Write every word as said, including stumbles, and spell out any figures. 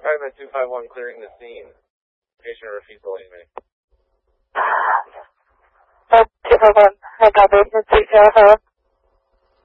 Fragment two five one clearing the scene. Patient repeats believe me. two five one, I got it. Let's see, hello.